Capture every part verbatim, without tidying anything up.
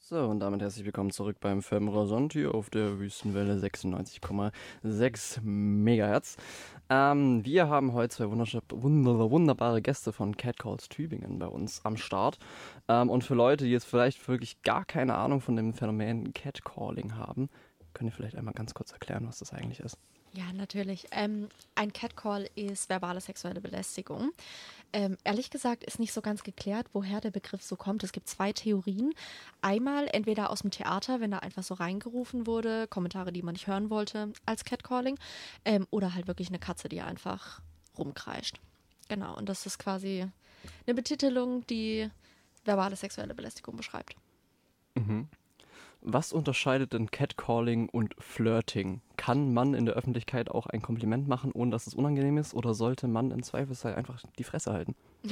So, und damit herzlich willkommen zurück beim Femrasant hier auf der Wüstenwelle sechsundneunzig Komma sechs Megahertz. Ähm, wir haben heute zwei wundersch- wunder- wunderbare Gäste von Catcalls Tübingen bei uns am Start. Ähm, und für Leute, die jetzt vielleicht wirklich gar keine Ahnung von dem Phänomen Catcalling haben, könnt ihr vielleicht einmal ganz kurz erklären, was das eigentlich ist? Ja, natürlich. Ähm, ein Catcall ist verbale sexuelle Belästigung. Ähm, ehrlich gesagt ist nicht so ganz geklärt, woher der Begriff so kommt. Es gibt zwei Theorien. Einmal entweder aus dem Theater, wenn da einfach so reingerufen wurde, Kommentare, die man nicht hören wollte, als Catcalling, ähm, oder halt wirklich eine Katze, die einfach rumkreischt. Genau, und das ist quasi eine Betitelung, die verbale sexuelle Belästigung beschreibt. Mhm. Was unterscheidet denn Catcalling und Flirting? Kann man in der Öffentlichkeit auch ein Kompliment machen, ohne dass es unangenehm ist? Oder sollte man im Zweifelsfall einfach die Fresse halten?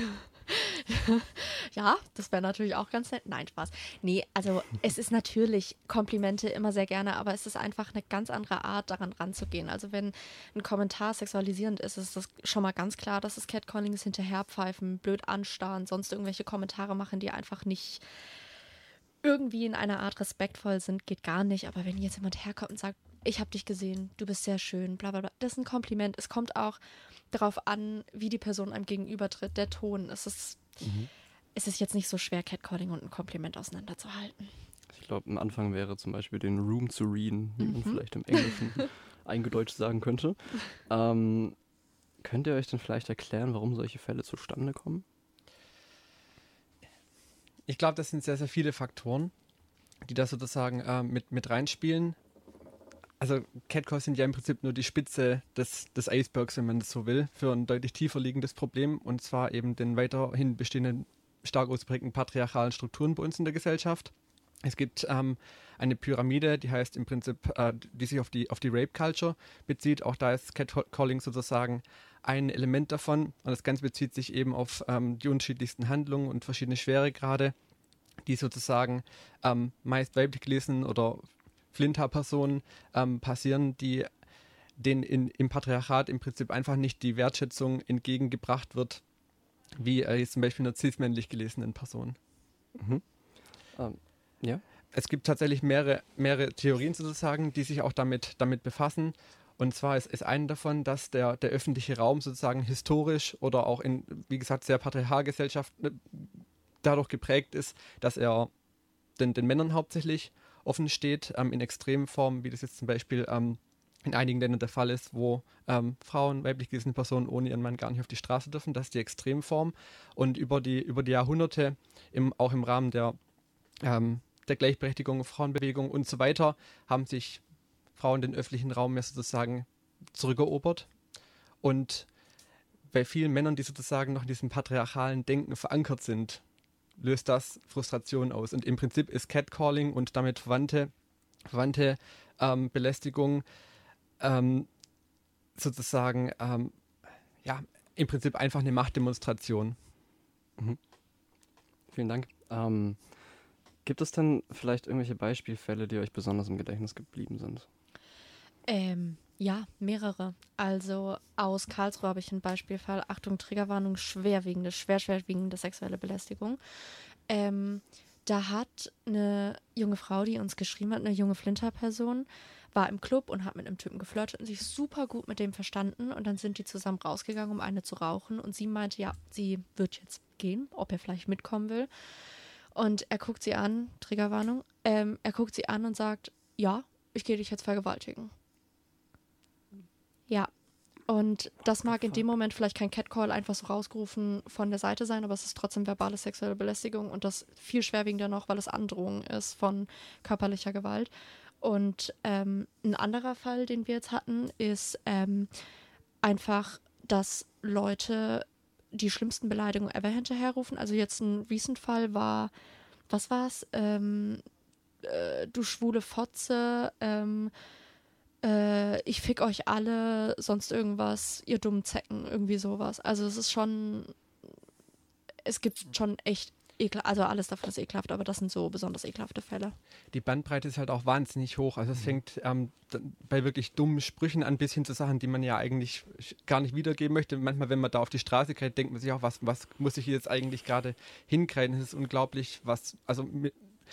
Ja, das wäre natürlich auch ganz nett. Nein, Spaß. Nee, also es ist natürlich Komplimente immer sehr gerne, aber es ist einfach eine ganz andere Art, daran ranzugehen. Also wenn ein Kommentar sexualisierend ist, ist das schon mal ganz klar, dass es Catcalling ist, hinterherpfeifen, blöd anstarren, sonst irgendwelche Kommentare machen, die einfach nicht irgendwie in einer Art respektvoll sind, geht gar nicht. Aber wenn jetzt jemand herkommt und sagt, ich habe dich gesehen, du bist sehr schön, bla bla bla, das ist ein Kompliment. Es kommt auch darauf an, wie die Person einem gegenübertritt, der Ton. Es ist, Mhm. es ist jetzt nicht so schwer, Catcalling und ein Kompliment auseinanderzuhalten. Ich glaube, am Anfang wäre zum Beispiel den Room zu readen, wie man Mhm. vielleicht im Englischen eingedeutscht sagen könnte. Ähm, könnt ihr euch denn vielleicht erklären, warum solche Fälle zustande kommen? Ich glaube, das sind sehr, sehr viele Faktoren, die da sozusagen äh, mit, mit reinspielen. Also Catcalls sind ja im Prinzip nur die Spitze des, des Eisbergs, wenn man das so will, für ein deutlich tiefer liegendes Problem, und zwar eben den weiterhin bestehenden, stark ausgeprägten patriarchalen Strukturen bei uns in der Gesellschaft. Es gibt ähm, eine Pyramide, die heißt im Prinzip, äh, die sich auf die, auf die Rape Culture bezieht. Auch da ist Catcalling sozusagen ein Element davon. Und das Ganze bezieht sich eben auf ähm, die unterschiedlichsten Handlungen und verschiedene Schweregrade, die sozusagen ähm, meist weiblich gelesenen oder Flinter-Personen ähm, passieren, die denen in, im Patriarchat im Prinzip einfach nicht die Wertschätzung entgegengebracht wird, wie äh, jetzt zum Beispiel einer cis-männlich gelesenen Person. Mhm. Ähm, ja. Es gibt tatsächlich mehrere, mehrere Theorien sozusagen, die sich auch damit, damit befassen. Und zwar ist, ist eine davon, dass der, der öffentliche Raum sozusagen historisch oder auch in, wie gesagt, sehr Patriarchalgesellschaften dadurch geprägt ist, dass er den, den Männern hauptsächlich offen steht, ähm, in extremen Formen, wie das jetzt zum Beispiel ähm, in einigen Ländern der Fall ist, wo ähm, Frauen, weiblich gelesene Personen ohne ihren Mann gar nicht auf die Straße dürfen. Das ist die Extremform. Und über die, über die Jahrhunderte, im, auch im Rahmen der, ähm, der Gleichberechtigung, Frauenbewegung und so weiter, haben sich Frauen den öffentlichen Raum mehr sozusagen zurückerobert. Und bei vielen Männern, die sozusagen noch in diesem patriarchalen Denken verankert sind, löst das Frustration aus. Und im Prinzip ist Catcalling und damit verwandte, verwandte ähm, Belästigung ähm, sozusagen ähm, ja, im Prinzip einfach eine Machtdemonstration. Mhm. Vielen Dank. Ähm, gibt es denn vielleicht irgendwelche Beispielfälle, die euch besonders im Gedächtnis geblieben sind? Ähm, ja, mehrere. Also aus Karlsruhe habe ich einen Beispielfall. Achtung, Triggerwarnung, schwerwiegende, schwer, schwerwiegende sexuelle Belästigung. Ähm, da hat eine junge Frau, die uns geschrieben hat, eine junge Flinter-Person, war im Club und hat mit einem Typen geflirtet und sich super gut mit dem verstanden. Und dann sind die zusammen rausgegangen, um eine zu rauchen. Und sie meinte, ja, sie wird jetzt gehen, ob er vielleicht mitkommen will. Und er guckt sie an, Triggerwarnung, ähm, er guckt sie an und sagt, ja, ich gehe dich jetzt vergewaltigen. Ja, und das mag in dem Moment vielleicht kein Catcall einfach so rausgerufen von der Seite sein, aber es ist trotzdem verbale sexuelle Belästigung und das viel schwerwiegender noch, weil es Androhung ist von körperlicher Gewalt. Und ähm, ein anderer Fall, den wir jetzt hatten, ist ähm, einfach, dass Leute die schlimmsten Beleidigungen ever hinterherrufen. Also jetzt ein recent Fall war, was war's? Ähm, äh, du schwule Fotze, ähm, äh, ich fick euch alle, sonst irgendwas, ihr dummen Zecken, irgendwie sowas. Also es ist schon, es gibt schon echt ekelhaft, also alles davon ist ekelhaft, aber das sind so besonders ekelhafte Fälle. Die Bandbreite ist halt auch wahnsinnig hoch. Also es fängt ähm, bei wirklich dummen Sprüchen an, bis hin zu Sachen, die man ja eigentlich gar nicht wiedergeben möchte. Manchmal, wenn man da auf die Straße geht, denkt man sich auch, was, was muss ich hier jetzt eigentlich gerade hinkriegen? Es ist unglaublich, was, also mit,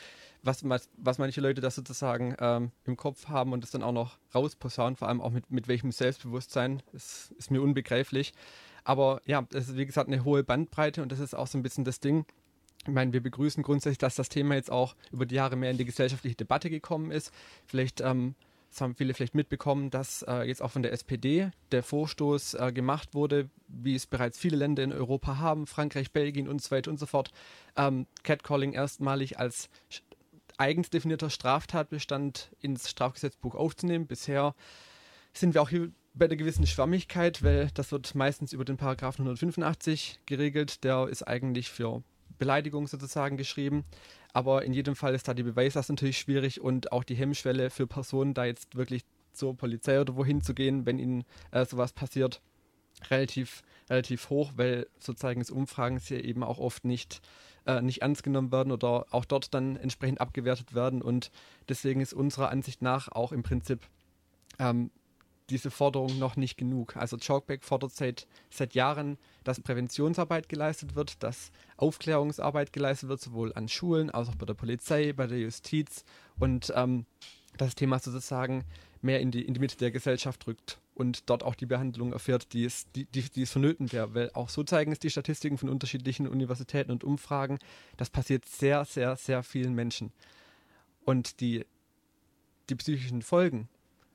was, was, was manche Leute da sozusagen ähm, im Kopf haben und das dann auch noch rausposaunen, vor allem auch mit, mit welchem Selbstbewusstsein, ist, ist mir unbegreiflich. Aber ja, das ist wie gesagt eine hohe Bandbreite und das ist auch so ein bisschen das Ding. Ich meine, wir begrüßen grundsätzlich, dass das Thema jetzt auch über die Jahre mehr in die gesellschaftliche Debatte gekommen ist. Vielleicht, ähm, das haben viele vielleicht mitbekommen, dass äh, jetzt auch von der S P D der Vorstoß äh, gemacht wurde, wie es bereits viele Länder in Europa haben, Frankreich, Belgien und so weiter und so fort, ähm, Catcalling erstmalig als eigens definierter Straftatbestand ins Strafgesetzbuch aufzunehmen. Bisher sind wir auch hier bei der gewissen Schwammigkeit, weil das wird meistens über den Paragraphen hundertfünfundachtzig geregelt. Der ist eigentlich für Beleidigung sozusagen geschrieben. Aber in jedem Fall ist da die Beweislast natürlich schwierig und auch die Hemmschwelle für Personen, da jetzt wirklich zur Polizei oder wohin zu gehen, wenn ihnen äh, sowas passiert, relativ, relativ hoch, weil sozusagen das Umfragen hier eben auch oft nicht, äh, nicht ernst genommen werden oder auch dort dann entsprechend abgewertet werden. Und deswegen ist unserer Ansicht nach auch im Prinzip ähm, diese Forderung noch nicht genug. Also Talkback fordert seit, seit Jahren, dass Präventionsarbeit geleistet wird, dass Aufklärungsarbeit geleistet wird, sowohl an Schulen als auch bei der Polizei, bei der Justiz und ähm, das Thema sozusagen mehr in die, in die Mitte der Gesellschaft rückt und dort auch die Behandlung erfährt, die es, die, die, die es vonnöten wäre. Weil auch so zeigen es die Statistiken von unterschiedlichen Universitäten und Umfragen, das passiert sehr, sehr, sehr vielen Menschen. Und die, die psychischen Folgen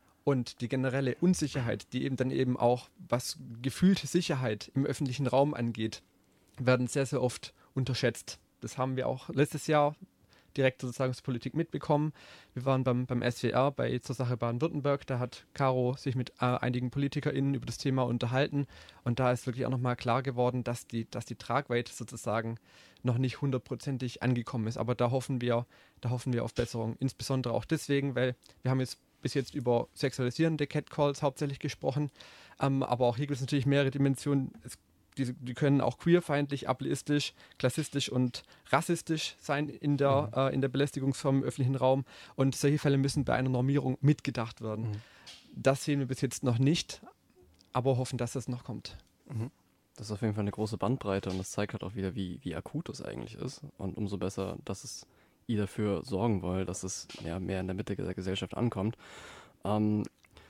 und die generelle Unsicherheit, die eben dann eben auch, was gefühlte Sicherheit im öffentlichen Raum angeht, werden sehr, sehr oft unterschätzt. Das haben wir auch letztes Jahr direkt sozusagen aus der Politik mitbekommen. Wir waren beim, beim S W R bei zur Sache Baden-Württemberg, da hat Caro sich mit äh, einigen PolitikerInnen über das Thema unterhalten und da ist wirklich auch nochmal klar geworden, dass die, dass die Tragweite sozusagen noch nicht hundertprozentig angekommen ist. Aber da hoffen wir, da hoffen wir auf Besserung. Insbesondere auch deswegen, weil wir haben jetzt bis jetzt über sexualisierende Catcalls hauptsächlich gesprochen, ähm, aber auch hier gibt es natürlich mehrere Dimensionen. Es, die, die können auch queerfeindlich, ableistisch, klassistisch und rassistisch sein in der, mhm. äh, in der Belästigungsform im öffentlichen Raum und solche Fälle müssen bei einer Normierung mitgedacht werden. Mhm. Das sehen wir bis jetzt noch nicht, aber hoffen, dass das noch kommt. Mhm. Das ist auf jeden Fall eine große Bandbreite und das zeigt halt auch wieder, wie, wie akut es eigentlich ist und umso besser, dass es ihr dafür sorgen wollt, dass es ja, mehr in der Mitte der Gesellschaft ankommt. Ähm,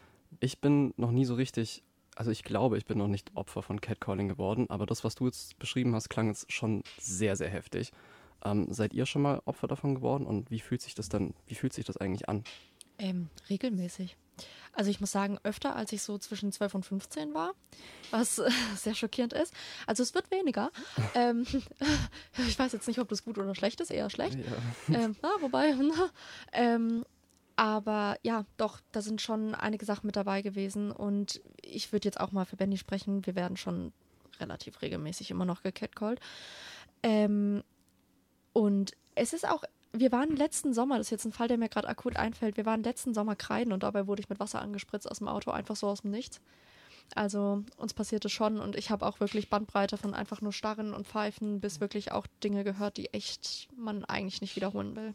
ich bin noch nie so richtig, also ich glaube, ich bin noch nicht Opfer von Catcalling geworden, aber das, was du jetzt beschrieben hast, klang jetzt schon sehr, sehr heftig. Ähm, seid ihr schon mal Opfer davon geworden und wie fühlt sich das dann, wie fühlt sich das eigentlich an? Ähm, regelmäßig. Also ich muss sagen, öfter als ich so zwischen zwölf und fünfzehn war, was äh, sehr schockierend ist. Also es wird weniger. ähm, ich weiß jetzt nicht, ob das gut oder schlecht ist, eher schlecht. Ja. Ähm, ah, wobei, ähm, aber ja, doch, da sind schon einige Sachen mit dabei gewesen und ich würde jetzt auch mal für Benny sprechen, wir werden schon relativ regelmäßig immer noch gecatcallt. Ähm, und es ist auch Wir waren letzten Sommer, das ist jetzt ein Fall, der mir gerade akut einfällt, wir waren letzten Sommer kreiden und dabei wurde ich mit Wasser angespritzt aus dem Auto, einfach so aus dem Nichts. Also uns passiert es schon und ich habe auch wirklich Bandbreite von einfach nur Starren und Pfeifen bis wirklich auch Dinge gehört, die echt man eigentlich nicht wiederholen will.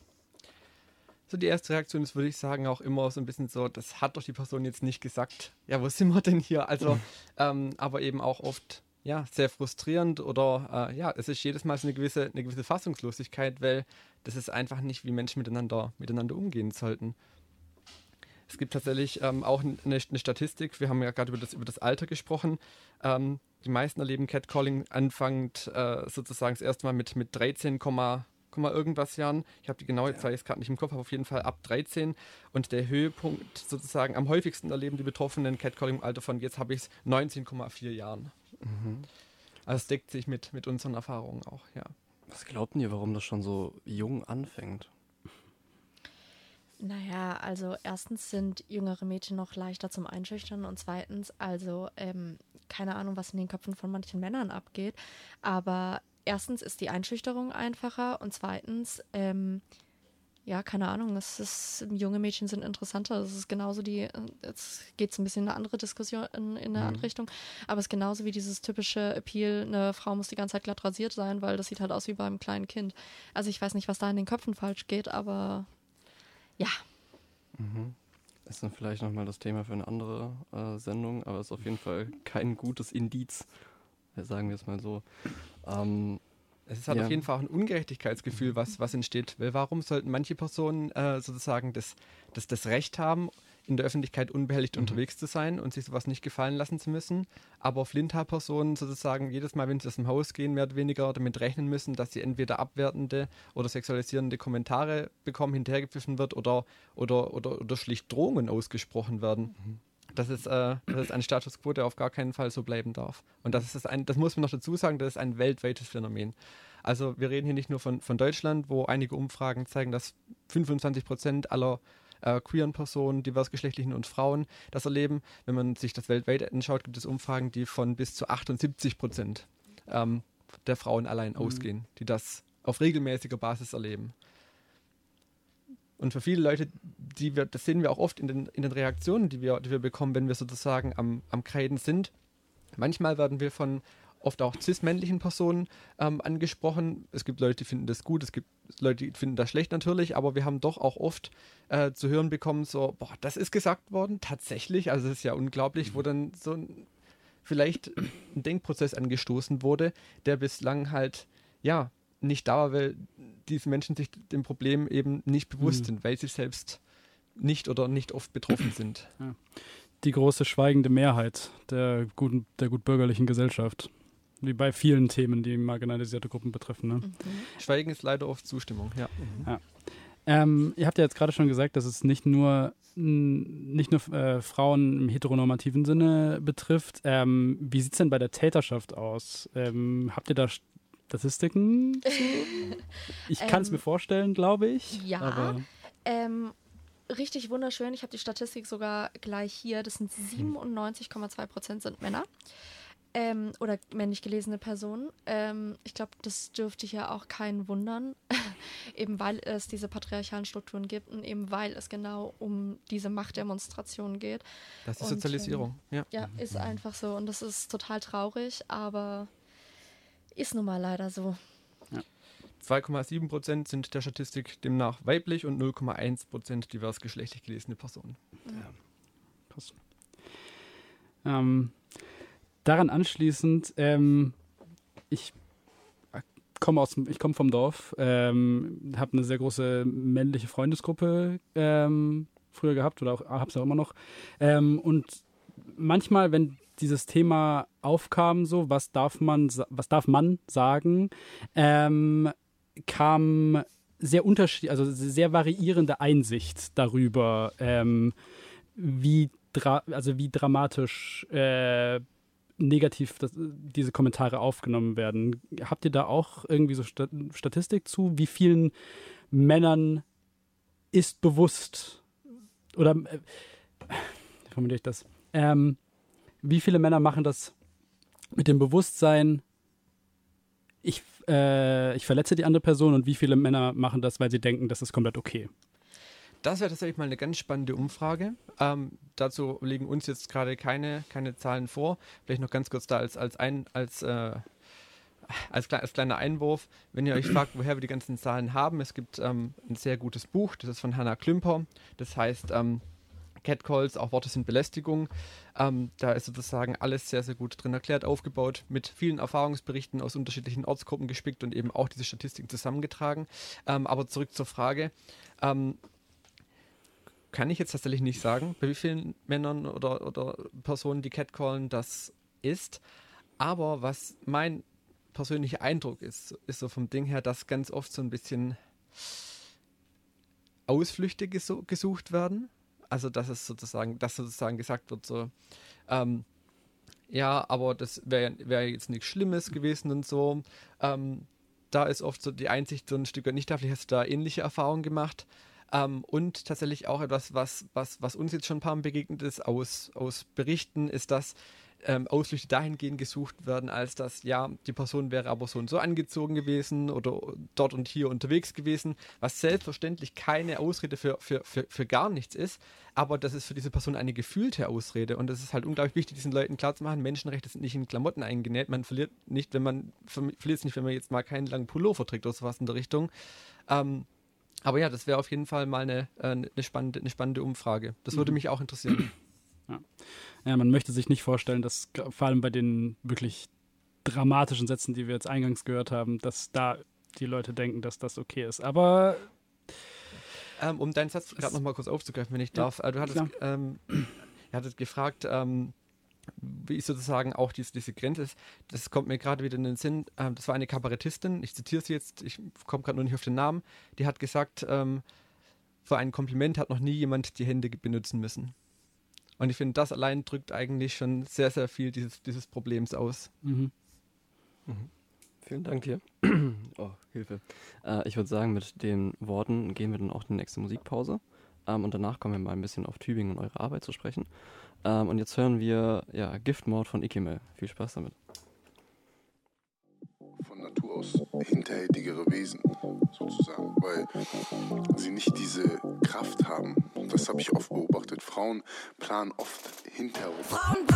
So die erste Reaktion ist, würde ich sagen, auch immer so ein bisschen so, das hat doch die Person jetzt nicht gesagt. Ja, wo sind wir denn hier? Also, ähm, aber eben auch oft ja, sehr frustrierend oder äh, ja, es ist jedes Mal so eine gewisse, eine gewisse Fassungslosigkeit, weil das ist einfach nicht, wie Menschen miteinander, miteinander umgehen sollten. Es gibt tatsächlich ähm, auch eine, eine Statistik, wir haben ja gerade über das, über das Alter gesprochen. Ähm, die meisten erleben Catcalling anfangend äh, sozusagen das erste Mal mit, mit dreizehn, irgendwas Jahren. Ich habe die genaue Zahl jetzt gerade nicht im Kopf, aber auf jeden Fall ab dreizehn. Und der Höhepunkt sozusagen am häufigsten erleben die Betroffenen Catcalling im Alter von, jetzt habe ich es, neunzehn Komma vier Jahren. Mhm. Also es deckt sich mit, mit unseren Erfahrungen auch, ja. Was glaubt ihr, warum das schon so jung anfängt? Naja, also erstens sind jüngere Mädchen noch leichter zum Einschüchtern und zweitens, also ähm, keine Ahnung, was in den Köpfen von manchen Männern abgeht, aber erstens ist die Einschüchterung einfacher und zweitens, ähm, ja, keine Ahnung, es ist, junge Mädchen sind interessanter, das ist genauso die, jetzt geht es ein bisschen in eine andere Diskussion in, in eine mhm. andere Richtung, aber es ist genauso wie dieses typische Appeal, eine Frau muss die ganze Zeit glatt rasiert sein, weil das sieht halt aus wie beim kleinen Kind. Also ich weiß nicht, was da in den Köpfen falsch geht, aber ja. Mhm. Das ist dann vielleicht nochmal das Thema für eine andere äh, Sendung, aber es ist auf jeden Fall kein gutes Indiz, sagen wir es mal so. Ähm, Es ist halt Ja. auf jeden Fall auch ein Ungerechtigkeitsgefühl, was, was entsteht. Weil warum sollten manche Personen äh, sozusagen das, das, das Recht haben, in der Öffentlichkeit unbehelligt Mhm. unterwegs zu sein und sich sowas nicht gefallen lassen zu müssen, aber Flinta-Personen sozusagen jedes Mal, wenn sie aus dem Haus gehen, mehr oder weniger damit rechnen müssen, dass sie entweder abwertende oder sexualisierende Kommentare bekommen, hinterhergepfiffen wird oder, oder, oder, oder schlicht Drohungen ausgesprochen werden. Mhm. Das ist, äh, das ist ein Status quo, der auf gar keinen Fall so bleiben darf. Und das ist ein, das muss man noch dazu sagen, das ist ein weltweites Phänomen. Also wir reden hier nicht nur von, von Deutschland, wo einige Umfragen zeigen, dass fünfundzwanzig Prozent aller äh, queeren Personen, diversgeschlechtlichen und Frauen das erleben. Wenn man sich das weltweit anschaut, gibt es Umfragen, die von bis zu achtundsiebzig Prozent ähm, der Frauen allein Mhm. ausgehen, die das auf regelmäßiger Basis erleben. Und für viele Leute, die wir, das sehen wir auch oft in den, in den Reaktionen, die wir, die wir bekommen, wenn wir sozusagen am, am Kreiden sind. Manchmal werden wir von oft auch cis-männlichen Personen ähm, angesprochen. Es gibt Leute, die finden das gut, es gibt Leute, die finden das schlecht natürlich, aber wir haben doch auch oft äh, zu hören bekommen, so, boah, das ist gesagt worden, tatsächlich, also es ist ja unglaublich, wo dann so ein, vielleicht ein Denkprozess angestoßen wurde, der bislang halt, ja, nicht da war, weil diese Menschen sich dem Problem eben nicht bewusst Mhm. sind, weil sie selbst nicht oder nicht oft betroffen sind. Die große schweigende Mehrheit der guten, der gutbürgerlichen Gesellschaft. Wie bei vielen Themen, die marginalisierte Gruppen betreffen. Ne? Mhm. Schweigen ist leider oft Zustimmung, ja. Ähm, ihr habt ja jetzt gerade schon gesagt, dass es nicht nur, n- nicht nur äh, Frauen im heteronormativen Sinne betrifft. Ähm, wie sieht es denn bei der Täterschaft aus? Ähm, habt ihr da Statistiken zu? Ich kann es Ähm, mir vorstellen, glaube ich. ja. Aber Ähm, richtig wunderschön. Ich habe die Statistik sogar gleich hier. Das sind siebenundneunzig Komma zwei Prozent sind Männer. Ähm, oder männlich gelesene Personen. Ähm, ich glaube, das dürfte hier auch keinen wundern. Eben weil es diese patriarchalen Strukturen gibt und eben weil es genau um diese Machtdemonstrationen geht. Das ist Und, Sozialisierung, ja. Ja, ist einfach so. Und das ist total traurig, aber ist nun mal leider so. zwei Komma sieben Prozent sind der Statistik demnach weiblich und null Komma eins Prozent diversgeschlechtlich gelesene Personen. Krass. Ähm, daran anschließend, ähm, ich komme aus, dem- ich komme vom Dorf, ähm, habe eine sehr große männliche Freundesgruppe ähm, früher gehabt oder auch habe es auch immer noch. Ähm, und manchmal, wenn dieses Thema aufkam, so was darf man, sa- was darf man sagen, ähm, kam sehr unterschied, also sehr variierende Einsicht darüber, ähm, wie dra also wie dramatisch äh, negativ das, diese Kommentare aufgenommen werden. Habt ihr da auch irgendwie so Stat Statistik zu, wie vielen Männern ist bewusst oder äh, wie formuliere ich das? Ähm, wie viele Männer machen das mit dem Bewusstsein, ich, äh, ich verletze die andere Person, und wie viele Männer machen das, weil sie denken, das ist komplett okay? Das wäre tatsächlich mal eine ganz spannende Umfrage. Ähm, dazu liegen uns jetzt gerade keine, keine Zahlen vor. Vielleicht noch ganz kurz da als, als, ein, als, äh, als, kle als kleiner Einwurf. Wenn ihr euch fragt, woher wir die ganzen Zahlen haben, es gibt ähm, ein sehr gutes Buch, das ist von Hannah Klümper. Das heißt ähm, Catcalls, auch Worte sind Belästigung. Ähm, da ist sozusagen alles sehr, sehr gut drin erklärt, aufgebaut, mit vielen Erfahrungsberichten aus unterschiedlichen Ortsgruppen gespickt und eben auch diese Statistiken zusammengetragen. Ähm, aber zurück zur Frage. Ähm, kann ich jetzt tatsächlich nicht sagen, bei wie vielen Männern oder, oder Personen, die catcallen, das ist. Aber was mein persönlicher Eindruck ist, ist so vom Ding her, dass ganz oft so ein bisschen Ausflüchte gesu gesucht werden. Also dass es sozusagen, dass sozusagen gesagt wird, so, ähm, ja, aber das wäre wär jetzt nichts Schlimmes gewesen und so. Ähm, da ist oft so die Einsicht so ein Stück weit nicht da, vielleicht hast du da ähnliche Erfahrungen gemacht. Ähm, und tatsächlich auch etwas, was, was, was uns jetzt schon ein paar Mal begegnet ist, aus, aus Berichten, ist, dass ähm, Ausflüchte dahingehend gesucht werden, als dass, ja, die Person wäre aber so und so angezogen gewesen oder dort und hier unterwegs gewesen, was selbstverständlich keine Ausrede für, für, für, für gar nichts ist, aber das ist für diese Person eine gefühlte Ausrede, und es ist halt unglaublich wichtig, diesen Leuten klarzumachen, Menschenrechte sind nicht in Klamotten eingenäht, man verliert nicht, wenn man, verliert es nicht, wenn man jetzt mal keinen langen Pullover trägt oder sowas in der Richtung. Ähm, Aber ja, das wäre auf jeden Fall mal eine, äh, eine, spannende, eine spannende Umfrage. Das würde Mhm. mich auch interessieren. Ja, man möchte sich nicht vorstellen, dass vor allem bei den wirklich dramatischen Sätzen, die wir jetzt eingangs gehört haben, dass da die Leute denken, dass das okay ist. Aber ähm, um deinen Satz gerade nochmal kurz aufzugreifen, wenn ich darf. Ja, du hattest, ähm, ihr hattet gefragt, ähm, wie sozusagen auch diese, diese Grenze ist. Das kommt mir gerade wieder in den Sinn. Ähm, das war eine Kabarettistin, ich zitiere sie jetzt, ich komme gerade nur nicht auf den Namen, die hat gesagt, ähm, für ein Kompliment hat noch nie jemand die Hände benutzen müssen. Und ich finde, das allein drückt eigentlich schon sehr, sehr viel dieses, dieses Problems aus. Mhm. Mhm. Vielen Dank dir. Oh, Hilfe. Äh, ich würde sagen, mit den Worten gehen wir dann auch in die nächste Musikpause. Ähm, und danach kommen wir mal ein bisschen auf Tübingen und eure Arbeit zu sprechen. Ähm, und jetzt hören wir ja, Giftmord von Ikimel. Viel Spaß damit. Von Natur aus hinterhältigere Wesen, sozusagen, weil sie nicht diese Kraft haben. Das habe ich oft beobachtet. Frauen planen oft hinterherum.